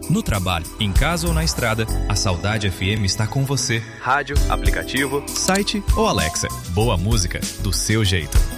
No trabalho, em casa ou na estrada, a Saudade FM está com você. Rádio, aplicativo, site ou Alexa. Boa música, do seu jeito.